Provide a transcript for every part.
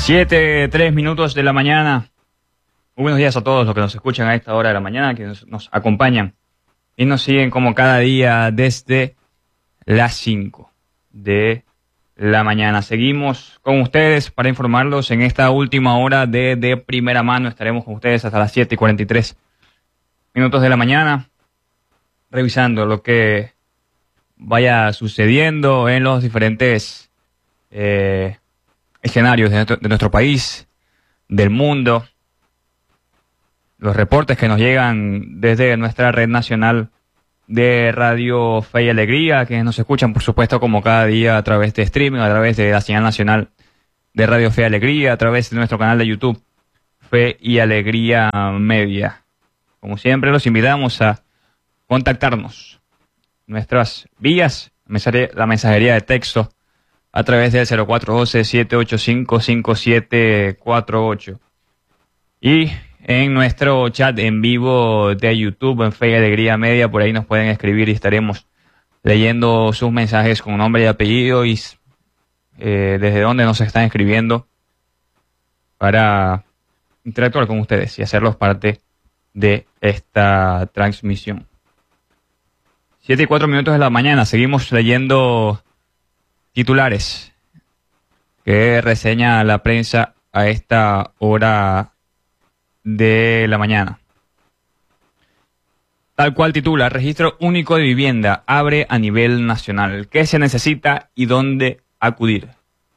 7:03 de la mañana. Muy buenos días a todos los que nos escuchan a esta hora de la mañana, que nos acompañan y nos siguen como cada día desde las 5 de la mañana. Seguimos con ustedes para informarlos en esta última hora de primera mano. Estaremos con ustedes hasta las 7:43 de la mañana, revisando lo que vaya sucediendo en los diferentes escenarios de nuestro país, del mundo, los reportes que nos llegan desde nuestra red nacional de Radio Fe y Alegría, que nos escuchan, por supuesto, como cada día a través de streaming, a través de la señal nacional de Radio Fe y Alegría, a través de nuestro canal de YouTube, Fe y Alegría Media. Como siempre, los invitamos a contactarnos. Nuestras vías, la mensajería de texto, a través del 0412-785-5748. Y en nuestro chat en vivo de YouTube, en Fe y Alegría Media, por ahí nos pueden escribir y estaremos leyendo sus mensajes con nombre y apellido y desde dónde nos están escribiendo para interactuar con ustedes y hacerlos parte de esta transmisión. 7:04 de la mañana, seguimos leyendo titulares que reseña la prensa a esta hora de la mañana. Tal cual titula: Registro único de vivienda abre a nivel nacional. ¿Qué se necesita y dónde acudir?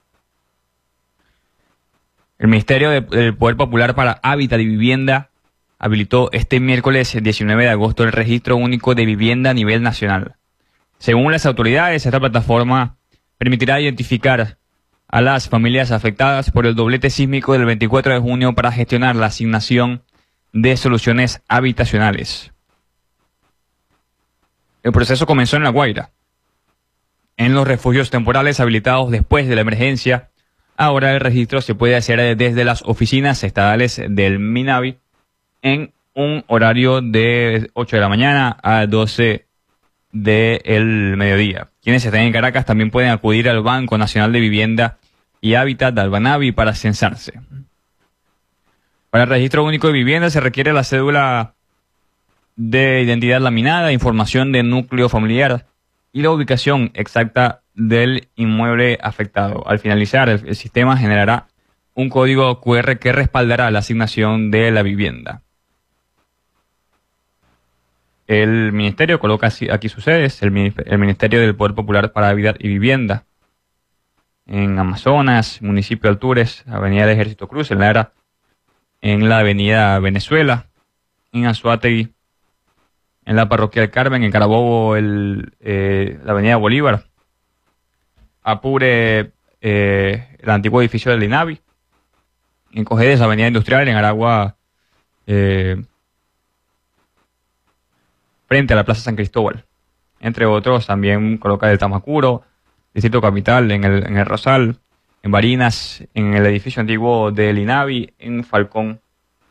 El Ministerio del Poder Popular para Hábitat y Vivienda habilitó este miércoles 19 de agosto el Registro único de vivienda a nivel nacional. Según las autoridades, esta plataforma permitirá identificar a las familias afectadas por el doblete sísmico del 24 de junio para gestionar la asignación de soluciones habitacionales. El proceso comenzó en La Guaira. En los refugios temporales habilitados después de la emergencia, ahora el registro se puede hacer desde las oficinas estadales del MINAVI en un horario de 8 de la mañana a 12 del mediodía. Quienes estén en Caracas también pueden acudir al Banco Nacional de Vivienda y Hábitat del Banavi para censarse. Para el registro único de vivienda se requiere la cédula de identidad laminada, información de núcleo familiar y la ubicación exacta del inmueble afectado. Al finalizar, el sistema generará un código QR que respaldará la asignación de la vivienda. El ministerio coloca aquí sus sedes, el Ministerio del Poder Popular para Hábitat y Vivienda, en Amazonas, municipio de Altures, Avenida del Ejército Cruz, en Lara, en la Avenida Venezuela, en Anzoátegui, en la Parroquia del Carmen, en Carabobo, la Avenida Bolívar, Apure, el antiguo edificio del INAVI, en Cojedes, Avenida Industrial, en Aragua, frente a la Plaza San Cristóbal, entre otros. También coloca el Tamacuro, Distrito Capital, en el Rosal, en Barinas, en el edificio antiguo del INAVI, en Falcón,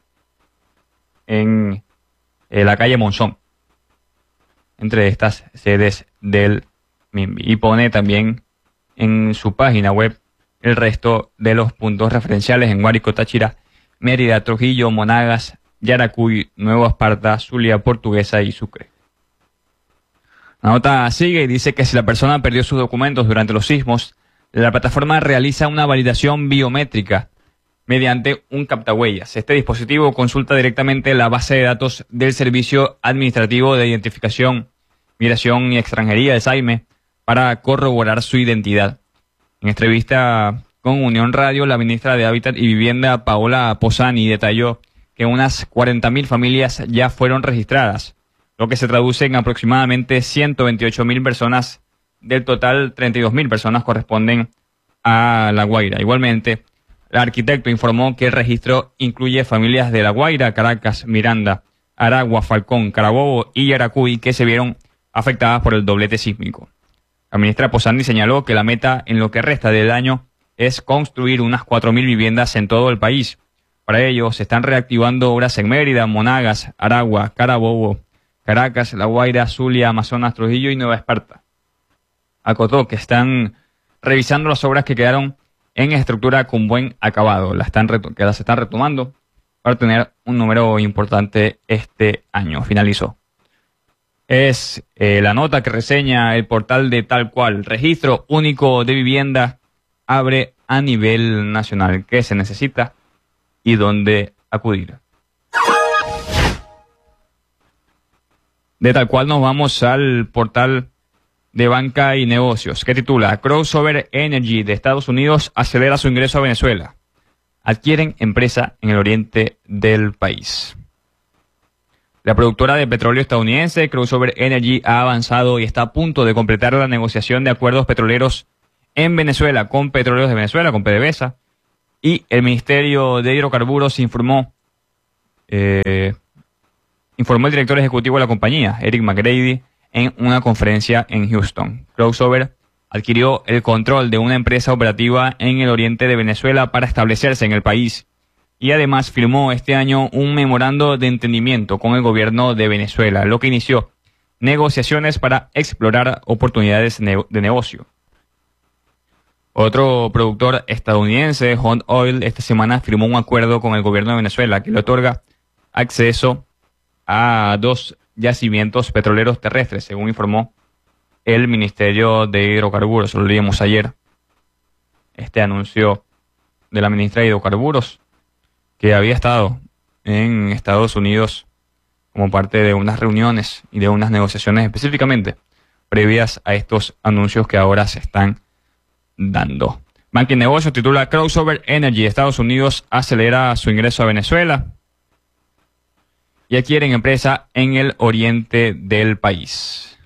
en la calle Monzón, entre estas sedes del MINVI. Y pone también en su página web el resto de los puntos referenciales en Guárico, Táchira, Mérida, Trujillo, Monagas, Yaracuy, Nueva Esparta, Zulia, Portuguesa y Sucre. La nota sigue y dice que si la persona perdió sus documentos durante los sismos, la plataforma realiza una validación biométrica mediante un captahuellas. Este dispositivo consulta directamente la base de datos del Servicio Administrativo de Identificación, Migración y Extranjería, el SAIME, para corroborar su identidad. En entrevista con Unión Radio, la ministra de Hábitat y Vivienda, Paola Posani, detalló que unas 40.000 familias ya fueron registradas, lo que se traduce en aproximadamente 128.000 personas. Del total, 32.000 personas corresponden a La Guaira. Igualmente, el arquitecto informó que el registro incluye familias de La Guaira, Caracas, Miranda, Aragua, Falcón, Carabobo y Yaracuy que se vieron afectadas por el doblete sísmico. La ministra Posani señaló que la meta en lo que resta del año es construir unas 4.000 viviendas en todo el país. Para ello, se están reactivando obras en Mérida, Monagas, Aragua, Carabobo, Caracas, La Guaira, Zulia, Amazonas, Trujillo y Nueva Esparta. Acotó que están revisando las obras que quedaron en estructura con buen acabado. Que las están retomando para tener un número importante este año. Finalizó. Es la nota que reseña el portal de Tal Cual. Registro único de vivienda abre a nivel nacional. ¿Qué se necesita y dónde acudir? De Tal Cual nos vamos al portal de Banca y Negocios, que titula Crossover Energy de Estados Unidos acelera su ingreso a Venezuela. Adquieren empresa en el oriente del país. La productora de petróleo estadounidense Crossover Energy ha avanzado y está a punto de completar la negociación de acuerdos petroleros en Venezuela con Petróleos de Venezuela, con PDVSA, y el Ministerio de Hidrocarburos informó el director ejecutivo de la compañía, Eric McGrady, en una conferencia en Houston. Crossover adquirió el control de una empresa operativa en el oriente de Venezuela para establecerse en el país y además firmó este año un memorando de entendimiento con el gobierno de Venezuela, lo que inició negociaciones para explorar oportunidades de negocio. Otro productor estadounidense, Hunt Oil, esta semana firmó un acuerdo con el gobierno de Venezuela que le otorga acceso a 2 yacimientos petroleros terrestres, según informó el Ministerio de Hidrocarburos. Lo leímos ayer, este anuncio de la ministra de Hidrocarburos, que había estado en Estados Unidos como parte de unas reuniones y de unas negociaciones específicamente previas a estos anuncios que ahora se están dando. Banca y Negocios titula Crossover Energy de Estados Unidos acelera su ingreso a Venezuela y adquieren empresa en el oriente del país.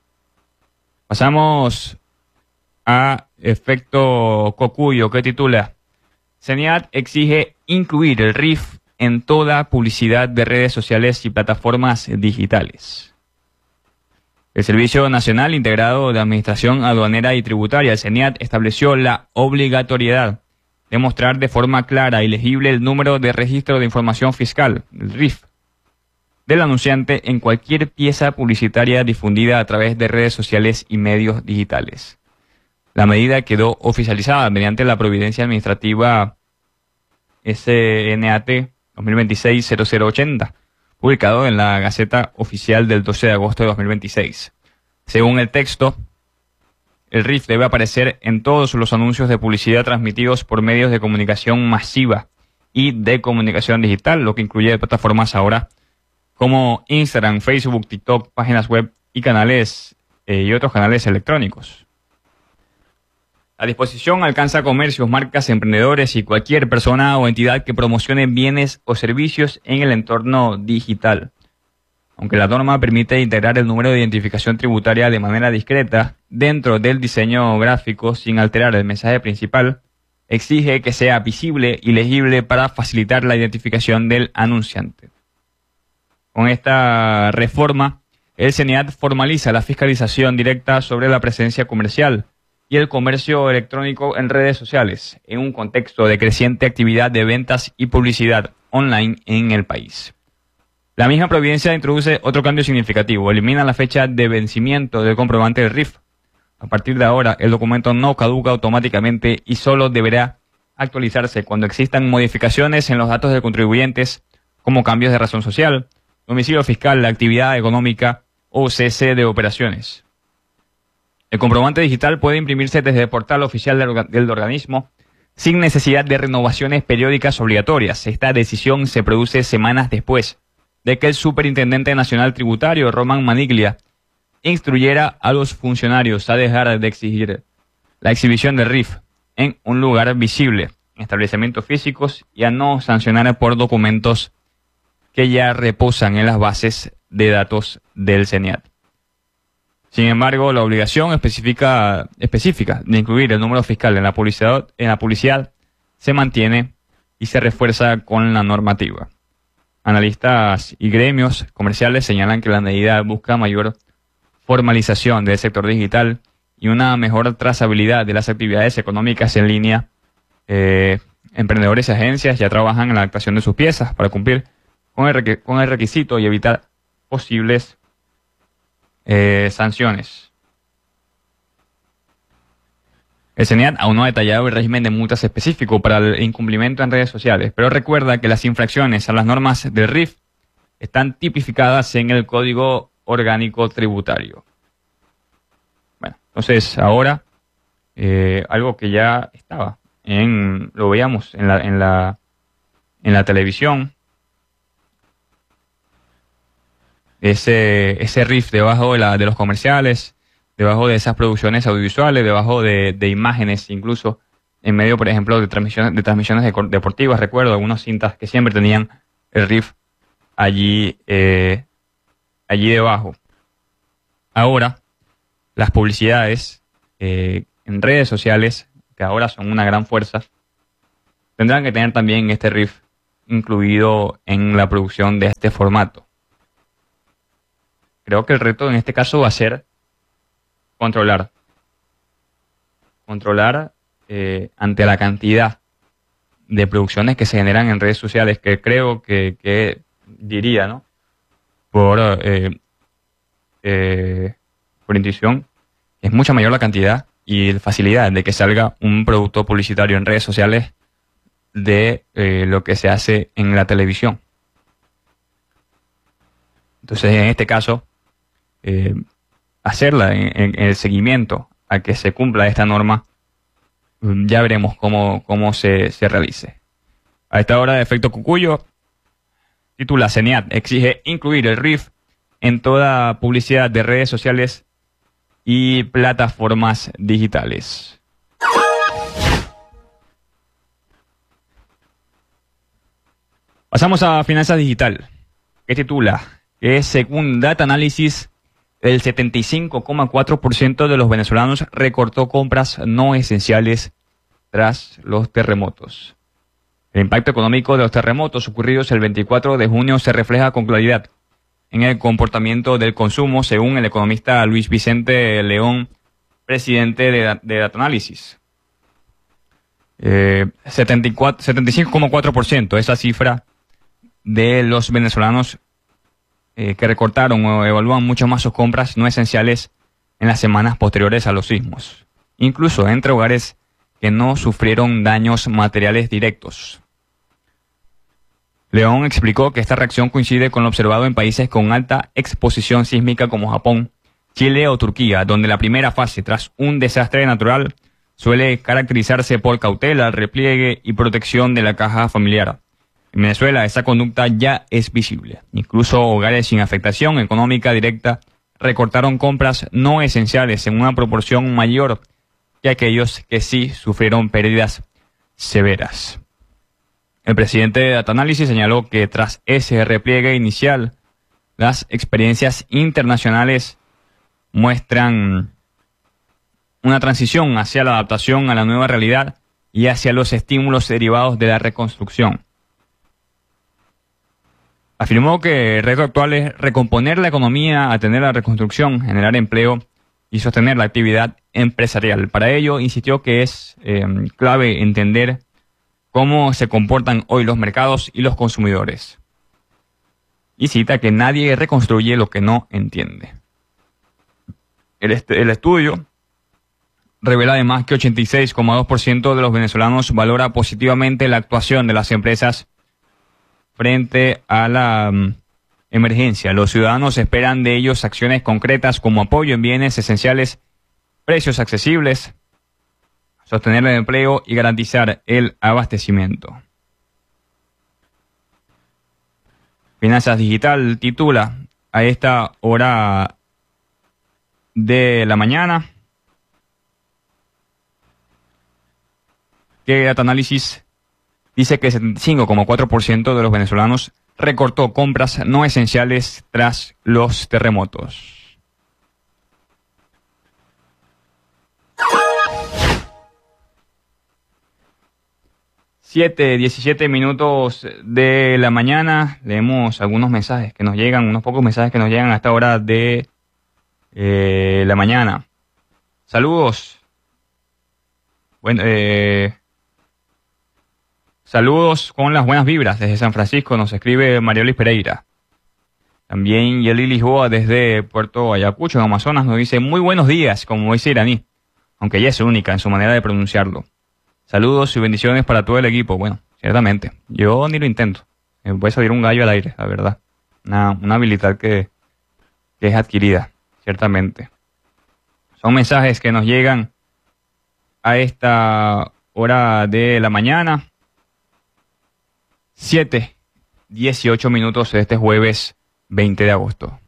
Pasamos a Efecto Cocuyo, que titula CENIAT exige incluir el RIF en toda publicidad de redes sociales y plataformas digitales. El Servicio Nacional Integrado de Administración Aduanera y Tributaria, el CENIAT, estableció la obligatoriedad de mostrar de forma clara y legible el número de registro de información fiscal, el RIF, del anunciante en cualquier pieza publicitaria difundida a través de redes sociales y medios digitales. La medida quedó oficializada mediante la Providencia Administrativa SNAT 2026-0080, publicado en la Gaceta Oficial del 12 de agosto de 2026. Según el texto, el RIF debe aparecer en todos los anuncios de publicidad transmitidos por medios de comunicación masiva y de comunicación digital, lo que incluye plataformas ahora como Instagram, Facebook, TikTok, páginas web y canales y otros canales electrónicos. La disposición alcanza comercios, marcas, emprendedores y cualquier persona o entidad que promocione bienes o servicios en el entorno digital. Aunque la norma permite integrar el número de identificación tributaria de manera discreta dentro del diseño gráfico sin alterar el mensaje principal, exige que sea visible y legible para facilitar la identificación del anunciante. Con esta reforma, el CENIAT formaliza la fiscalización directa sobre la presencia comercial y el comercio electrónico en redes sociales, en un contexto de creciente actividad de ventas y publicidad online en el país. La misma providencia introduce otro cambio significativo, elimina la fecha de vencimiento del comprobante del RIF. A partir de ahora, el documento no caduca automáticamente y solo deberá actualizarse cuando existan modificaciones en los datos de contribuyentes, como cambios de razón social, domicilio fiscal, la actividad económica o cese de operaciones. El comprobante digital puede imprimirse desde el portal oficial del organismo sin necesidad de renovaciones periódicas obligatorias. Esta decisión se produce semanas después de que el Superintendente Nacional Tributario, Roman Maniglia, instruyera a los funcionarios a dejar de exigir la exhibición del RIF en un lugar visible, en establecimientos físicos, y a no sancionar por documentos que ya reposan en las bases de datos del CENIAT. Sin embargo, la obligación específica de incluir el número fiscal en la publicidad se mantiene y se refuerza con la normativa. Analistas y gremios comerciales señalan que la medida busca mayor formalización del sector digital y una mejor trazabilidad de las actividades económicas en línea. Emprendedores y agencias ya trabajan en la adaptación de sus piezas para cumplir con el requisito y evitar posibles sanciones. El CENIAT aún no ha detallado el régimen de multas específico para el incumplimiento en redes sociales, pero recuerda que las infracciones a las normas del RIF están tipificadas en el Código Orgánico Tributario. Bueno, entonces ahora algo que ya estaba, lo veíamos en la televisión, ese RIF debajo de los comerciales, debajo de esas producciones audiovisuales, debajo de imágenes, incluso en medio, por ejemplo, de transmisiones deportivas. Recuerdo algunas cintas que siempre tenían el RIF allí debajo. Ahora, las publicidades en redes sociales, que ahora son una gran fuerza, tendrán que tener también este RIF incluido en la producción de este formato. Creo que el reto en este caso va a ser controlar ante la cantidad de producciones que se generan en redes sociales, que creo que diría, ¿no? Por intuición, es mucha mayor la cantidad y la facilidad de que salga un producto publicitario en redes sociales de lo que se hace en la televisión. Entonces, en este caso, hacerla en el seguimiento a que se cumpla esta norma, ya veremos cómo se realice. A esta hora de Efecto Cucuyo, titula: CENIAT exige incluir el RIF en toda publicidad de redes sociales y plataformas digitales. Pasamos a Finanzas Digital, que titula que según Data Analysis, el 75,4% de los venezolanos recortó compras no esenciales tras los terremotos. El impacto económico de los terremotos ocurridos el 24 de junio se refleja con claridad en el comportamiento del consumo, según el economista Luis Vicente León, presidente de Data Analysis. 75,4%, esa cifra de los venezolanos que recortaron o evalúan mucho más sus compras no esenciales en las semanas posteriores a los sismos, incluso entre hogares que no sufrieron daños materiales directos. León explicó que esta reacción coincide con lo observado en países con alta exposición sísmica como Japón, Chile o Turquía, donde la primera fase tras un desastre natural suele caracterizarse por cautela, repliegue y protección de la caja familiar. En Venezuela esa conducta ya es visible. Incluso hogares sin afectación económica directa recortaron compras no esenciales en una proporción mayor que aquellos que sí sufrieron pérdidas severas. El presidente de Data Analysis señaló que tras ese repliegue inicial, las experiencias internacionales muestran una transición hacia la adaptación a la nueva realidad y hacia los estímulos derivados de la reconstrucción. Afirmó que el reto actual es recomponer la economía, atender a la reconstrucción, generar empleo y sostener la actividad empresarial. Para ello, insistió que es clave entender cómo se comportan hoy los mercados y los consumidores. Y cita que nadie reconstruye lo que no entiende. El estudio revela además que 86,2% de los venezolanos valora positivamente la actuación de las empresas frente a la emergencia. Los ciudadanos esperan de ellos acciones concretas como apoyo en bienes esenciales, precios accesibles, sostener el empleo y garantizar el abastecimiento. Finanzas Digital titula a esta hora de la mañana que Data Analysis dice que el 75,4% de los venezolanos recortó compras no esenciales tras los terremotos. Siete, 17 minutos de la mañana. Leemos algunos mensajes que nos llegan, unos pocos mensajes que nos llegan a esta hora de la mañana. Saludos. Bueno, saludos con las buenas vibras desde San Francisco, nos escribe María Luis Pereira. También Yeli Lisboa desde Puerto Ayacucho, en Amazonas, nos dice muy buenos días, como dice Iraní. aunque ella es única en su manera de pronunciarlo. Saludos y bendiciones para todo el equipo. Bueno, ciertamente, yo ni lo intento. Me puede salir un gallo al aire, la verdad. Una habilidad que es adquirida, ciertamente. Son mensajes que nos llegan a esta hora de la mañana. 7:18 de este jueves 20 de agosto.